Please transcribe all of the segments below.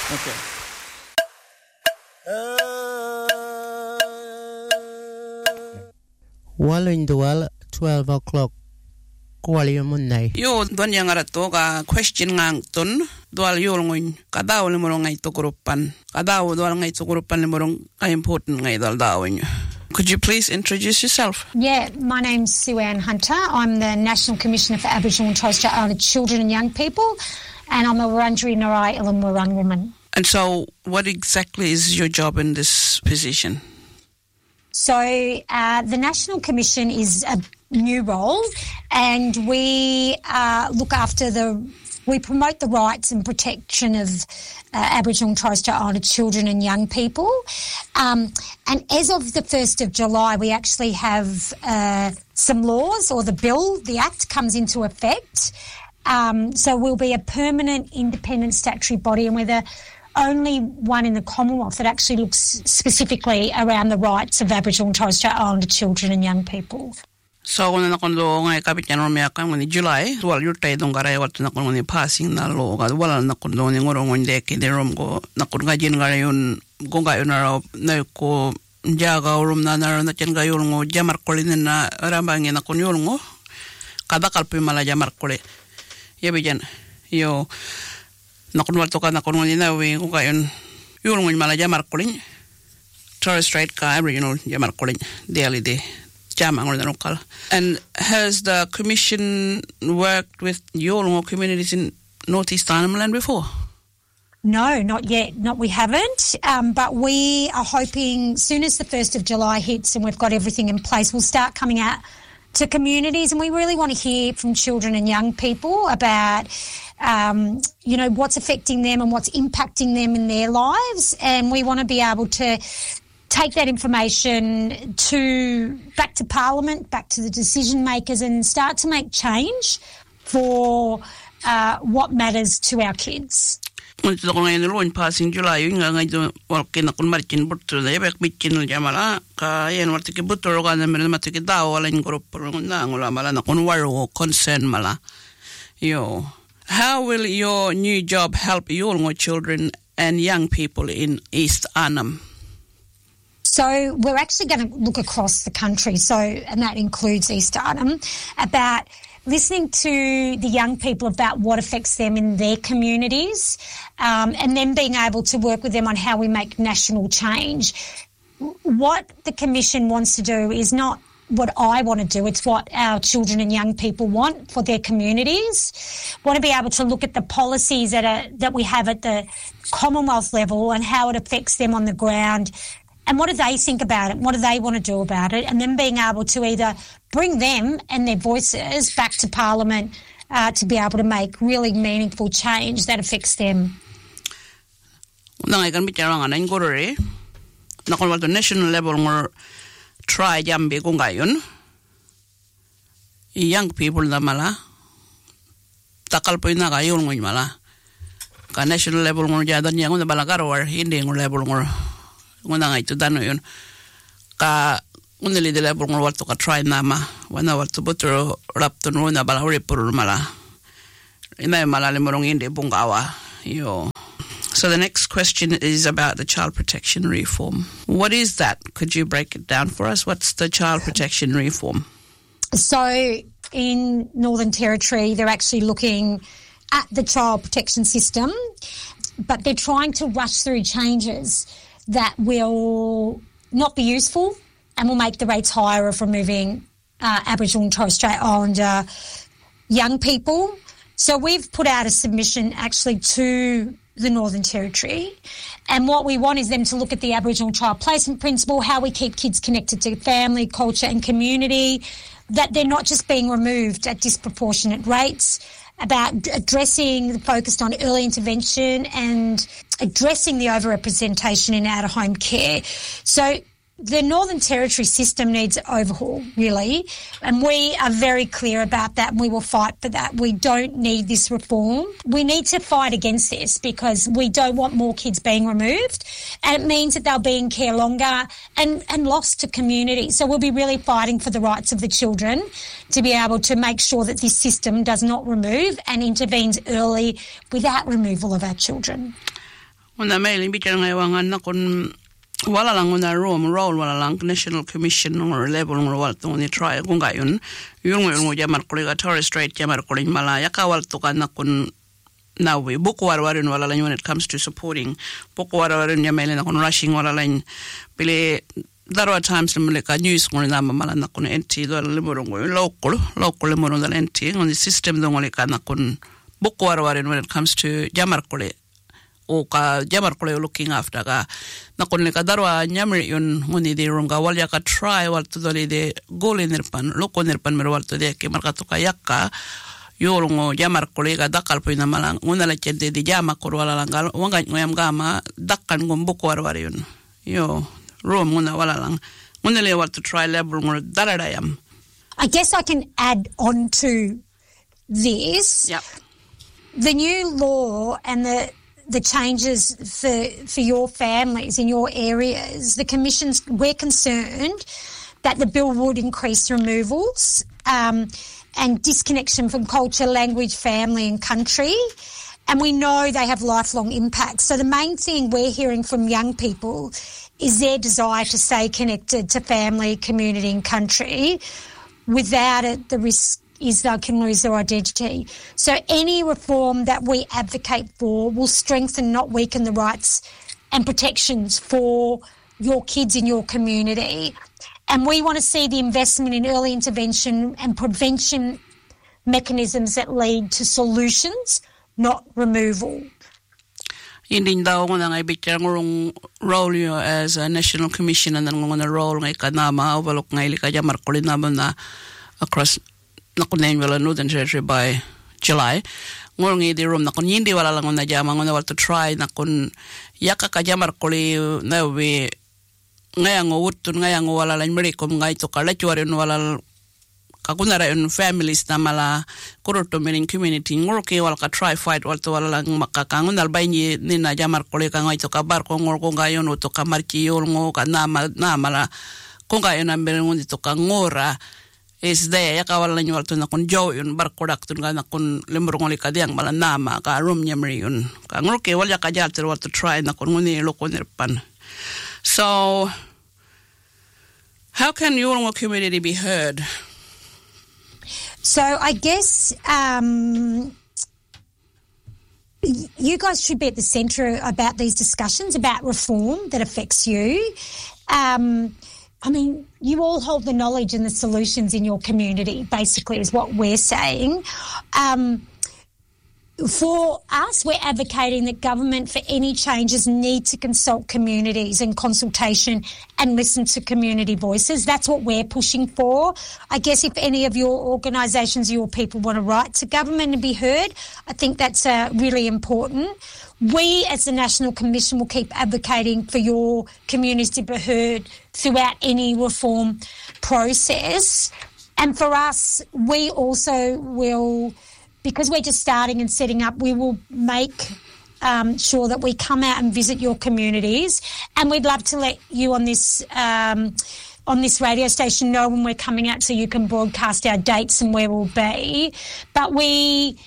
Okay. Walindwal 12 o'clock. Kualiamunay. Yo don yang arato ka question ngang ton dual yolngun kadaw le morong ngai to grupan kadaw dual ngai to grupan le morong ka important ngai dal dawin. Could you please introduce yourself? Yeah, my name's Sue Ann Hunter. I'm the National Commissioner for Aboriginal and Torres Strait Islander Children and Young People, and I'm a Wurundjeri Narai Illawarra woman. And so what exactly is your job in this position? So the National Commission is a new role, and we look after we promote the rights and protection of Aboriginal and Torres Strait Islander children and young people. And as of the 1st of July, we actually have some laws, or the Act comes into effect. So we'll be a permanent independent statutory body, and we're the only one in the Commonwealth that actually looks specifically around the rights of Aboriginal and Torres Strait Islander children and young people. So when nakondo ngai kapityan romya kan ni July wal yurtai dongare wat nakon ni passing na lo ga wala nakondo ni ngorong nde ke de rom go nakon ga jin ga yun go ga yun ra na ko jaga rom na na chen ga yul ngo jamar kolin na rambangi nakon yul ngo kada kalpi mala jamar kole ye bijan yo nakon wal to ka nakon ni na we go ga yun yul ngo mala jamar kolin Torres Strait ka Aboriginal jamar kolin daily day. And has the Commission worked with Yolngu communities in Northeast Arnhem Land before? No, not yet. We haven't. But we are hoping soon as the 1st of July hits and we've got everything in place, we'll start coming out to communities, and we really want to hear from children and young people about, what's affecting them and what's impacting them in their lives. And we want to be able to take that information back to Parliament, back to the decision makers, and start to make change for what matters to our kids. Passing July, working on Martin Butler, the Ebek Mitchin Jamala, Kayan Martiki Butler, and Matiki Dao, and Group Malana, Conwaro, concern Mala. How will your new job help your children and young people in East Arnhem? So we're actually going to look across the country, and that includes East Arnhem, about listening to the young people about what affects them in their communities, and then being able to work with them on how we make national change. What the Commission wants to do is not what I want to do, it's what our children and young people want for their communities. Want to be able to look at the policies that we have at the Commonwealth level and how it affects them on the ground. And what do they think about it? What do they want to do about it? And then being able to either bring them and their voices back to Parliament to be able to make really meaningful change that affects them. National level more try jambe kungayon. Young people na mala takal po na kayo ng mala. Ka national level mo jadan yang na balagaro or hindi ng level mo. Nguna nga ito dano yun ka unili de level ngor wato ka try nama wana wato butro rapto no na bala uri purul mala ina mala le morong inde bungawa yo. So the next question is about the child protection reform. What is that? Could you break it down for us? What's the child protection reform? So in Northern Territory they're actually looking at the child protection system, but they're trying to rush through changes that will not be useful and will make the rates higher of removing Aboriginal and Torres Strait Islander young people. So we've put out a submission actually to the Northern Territory, and what we want is them to look at the Aboriginal Child Placement Principle, how we keep kids connected to family, culture and community, that they're not just being removed at disproportionate rates, about addressing, focused on early intervention and addressing the overrepresentation in out-of-home care. So the Northern Territory system needs overhaul, really, and we are very clear about that, and we will fight for that. We don't need this reform. We need to fight against this because we don't want more kids being removed, and it means that they'll be in care longer and lost to community. So we'll be really fighting for the rights of the children to be able to make sure that this system does not remove and intervenes early without removal of our children. Una mailin bicara ngai wangan na kun wala lang una room role wala lang National Commission or level ngor wal tu ni try kung gayun yung jamar kuliga Torres Strait jamar kuling Malaya ka wal tu kan na kun nawi buku warwarin wala lang when it comes to supporting buku warwarin ya mailin na kun rushing wala lang pili darwa times limulika news ngor na mamala na kun NT do limurong local limurong dal NT on the system do ngolika na kun buku warwarin when it comes to jamar kuling o ka jamar kole looking after ka nakon le ka darwa nyamri yun ngoni de runga wal ya ka try wal to dole de gol nirpan loko nirpan mer wal to de ke marka to ka yakka yolongo jamar kole ka dakal po na malang ngona la chente de jama ko wala langal wanga ngoyam gama dakkan ngom boko war yun yo rom ngona wala lang ngona le wal to try level ngor darada yam. I guess I can add on to this. Yep. The new law and the changes for your families in your areas, we're concerned that the bill would increase removals and disconnection from culture, language, family and country. And we know they have lifelong impacts. So the main thing we're hearing from young people is their desire to stay connected to family, community and country. Without it, the risk is they can lose their identity. So any reform that we advocate for will strengthen, not weaken the rights and protections for your kids in your community. And we want to see the investment in early intervention and prevention mechanisms that lead to solutions, not removal. Inding daw nga ngay bitya ngurong role yo as a National Commission and ngong role ngay kanama overlook ngay lika jamar kulin naman na across nakunin wala Northern Territory by July. Ngurong di room nakun hindi wala lang na jama ngona wala to try nakun yaka ka jamar kuli na we ngayang utun ngayang wala lang merikom ngay to kala chuarin wala kakunara yung families na mala kuruto meaning community nguruki wala ka try fight wala to wala lang makakangun albay ni na jamar kuli ka ngay to ka barko ngurko ngayon uto ka marchiyol ngo ka namala kung kayo number ngun dito ka ngora is there yaka wala nyo walto na kun jow yun barkodak tun ka na kun limurong ulit ka diyang mala nama ka room niya mri yun ka nguruki wala ka jalter walto try na kun nguni loko nirpan. So how can your community be heard? So I guess you guys should be at the centre about these discussions about reform that affects you. I mean, you all hold the knowledge and the solutions in your community, basically, is what we're saying. For us, we're advocating that government, for any changes, need to consult communities and consultation and listen to community voices. That's what we're pushing for. I guess if any of your organisations, your people want to write to government and be heard, I think that's really important. We, as the National Commission, will keep advocating for your communities to be heard throughout any reform process. And for us, we also will, because we're just starting and setting up, we will make sure that we come out and visit your communities. And we'd love to let you on this radio station know when we're coming out so you can broadcast our dates and where we'll be. But we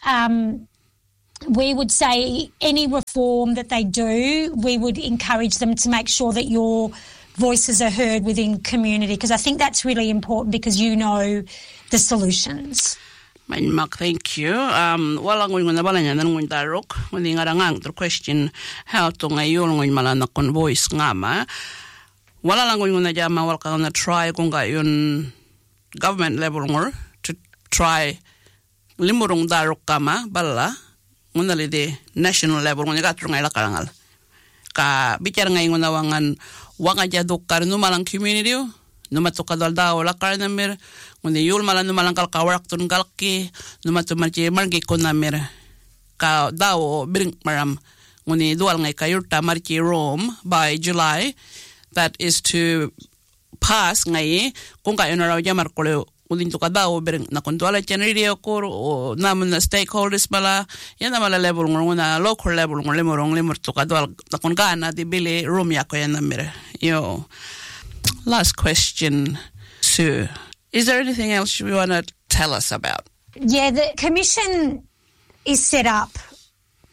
would say any reform that they do, we would encourage them to make sure that your voices are heard within community, because I think that's really important because you know the solutions. Mark, thank you. Wala ngun na bala niya ngun darok. Ngun nga rangang the question how to ngayon ngun mala na kon voice ngama. Wala lang ngun na jama wala ka na try kung gayon government level ngor to try limurong darok kama bala. Nguna lide national level ngun ga trung ila karangal ka bicara ngai nguna wangan wanga jaduk kar numalang community numato kadal daw la kar namer ngun yul malan numalang kal kawarak tun galki numato marche margi ko namer ka daw bring maram ngun dual ngai kayurta marche Rome by July, that is to pass ngai kung kayo na raw jamar ko ulin to kada o bering na kontrola chen radio ko o namun na stakeholders bala yan na mala level ngong na local level ngong lemorong lemor to kada na kon kana di bili room ya ko yan na mire yo. Last question, Sue, is there anything else you want to tell us about? Yeah, the commission is set up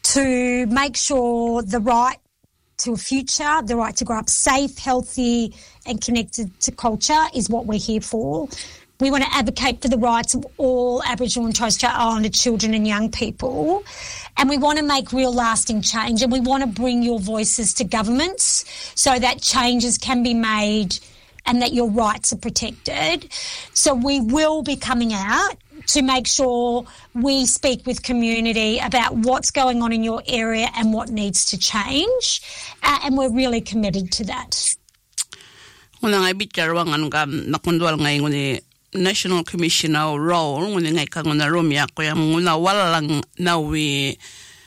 to make sure the right to a future, the right to grow up safe, healthy and connected to culture is what we're here for. We want to advocate for the rights of all Aboriginal and Torres Strait Islander children and young people. And we want to make real lasting change, and we want to bring your voices to governments so that changes can be made and that your rights are protected. So we will be coming out to make sure we speak with community about what's going on in your area and what needs to change. And we're really committed to that. Una nga bitjarwangan kam nakundwal nga nguni National Commissioner role nguni nga kanguna romya ko yang nguna walang nawi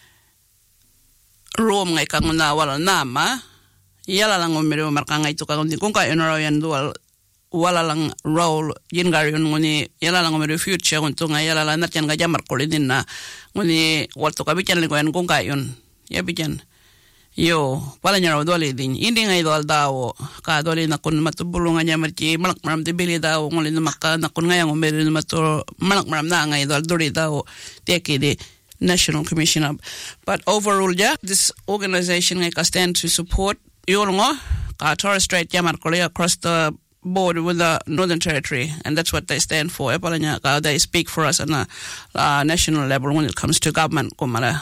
rom nga kanguna wala nama yala lang umiro markanga ito kang kung ka yan dual wala lang role yin garion nguni yala lang umiro future kung nga yala lang natyan nga jamar kulinin na nguni walto ka bityan lang kung ka yun ya bityan yo wala niya raw dole din hindi nga idol daw ka dole na kun matubulungan niya marti malak maram de bili daw nguli na maka na kun nga yang umiro na mato malak maram na nga idol dole daw teki de National Commissioner. But overall, yeah, this organization I stand to support Yolngo, Torres Strait Yamarkole across the board with the Northern Territory, and that's what they stand for. They speak for us on a national level when it comes to government.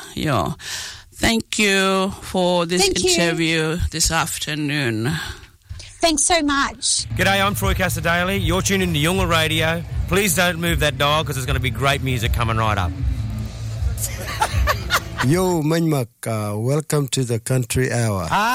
Thank you for this interview this afternoon. Thanks so much. G'day, I'm Troy Casadale. You're tuned into Yolngu Radio. Please don't move that dial because there's going to be great music coming right up. Yo, Manmak, welcome to the Country Hour.